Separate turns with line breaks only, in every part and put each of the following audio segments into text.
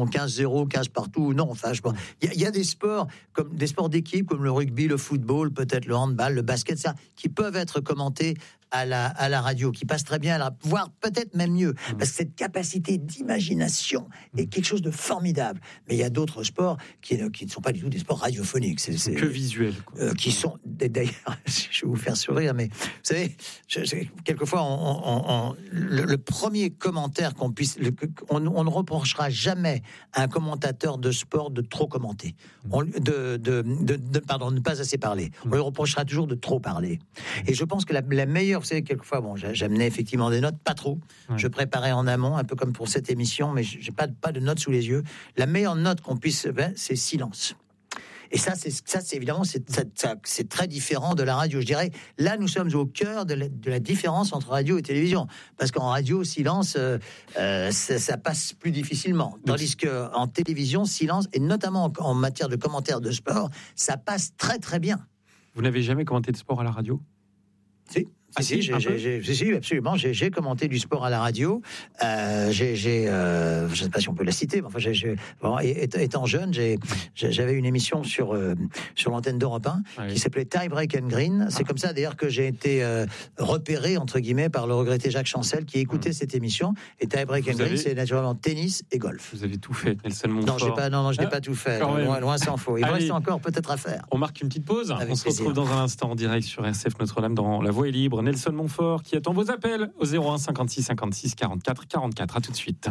sont 15-0, 15 partout. Non, enfin, il y a des sports comme des sports d'équipe, comme le rugby, le football, peut-être le handball, le basket, ça, qui peuvent être commentés à la radio, qui passent très bien, voire peut-être même mieux, parce que cette capacité d'imagination est quelque chose de formidable. Mais il y a d'autres sports qui ne sont pas du tout des sports radiophoniques. C'est
que visuel.
Qui sont, d'ailleurs, je vais vous faire sourire, mais vous savez, quelquefois, le premier commentaire qu'on puisse, on ne reprochera jamais à un commentateur de sport de trop commenter, pardon, de ne pas assez parler. On lui reprochera toujours de trop parler. Et je pense que la meilleure, vous savez, quelquefois, j'amenais effectivement des notes, pas trop. Ouais. Je préparais en amont, un peu comme pour cette émission, mais j'ai pas de notes sous les yeux. La meilleure note qu'on puisse, c'est silence. Et ça, c'est évidemment, c'est très différent de la radio. Je dirais, là, nous sommes au cœur de la différence entre radio et télévision. Parce qu'en radio, silence, ça passe plus difficilement. Tandis qu'en télévision, silence, et notamment en matière de commentaires de sport, ça passe très, très bien.
Vous n'avez jamais commenté de sport à la radio ?
Si. Si, absolument. J'ai commenté du sport à la radio. Je ne sais pas si on peut la citer, mais enfin, étant jeune, j'avais une émission sur l'antenne d'Europe 1 qui s'appelait Tie Break and Green. C'est comme ça d'ailleurs que j'ai été repéré entre guillemets par le regretté Jacques Chancel qui écoutait cette émission. Et Tie Break and Green, c'est naturellement tennis et golf.
Vous avez tout fait, Nelson Montfort.
Non, je n'ai pas tout fait. Loin s'en faut. Il me reste encore peut-être à faire.
On marque une petite pause.
Avec
on se retrouve dans un instant en direct sur RCF Notre-Dame dans La Voix est libre. Nelson Montfort qui attend vos appels au 01 56 56 44 44. À tout de suite.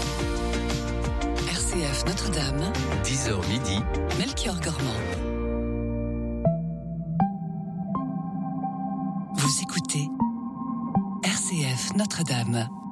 RCF Notre-Dame,
10h midi,
Melchior Gormand. Vous écoutez RCF Notre-Dame.